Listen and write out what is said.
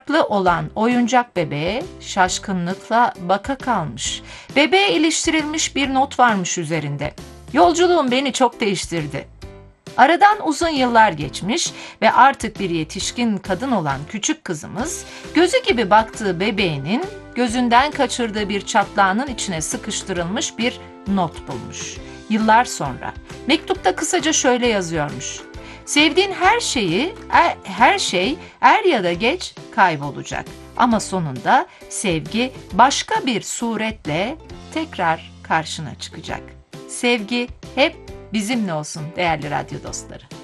olan oyuncak bebeğe şaşkınlıkla baka kalmış. Bebeğe iliştirilmiş bir not varmış üzerinde. Yolculuğum beni çok değiştirdi. Aradan uzun yıllar geçmiş ve artık bir yetişkin kadın olan küçük kızımız, gözü gibi baktığı bebeğinin gözünden kaçırdığı bir çatlağının içine sıkıştırılmış bir not bulmuş. Yıllar sonra mektupta kısaca şöyle yazıyormuş: sevdiğin her şey er ya da geç kaybolacak. Ama sonunda sevgi başka bir suretle tekrar karşına çıkacak. Sevgi hep bizimle olsun değerli radyo dostları.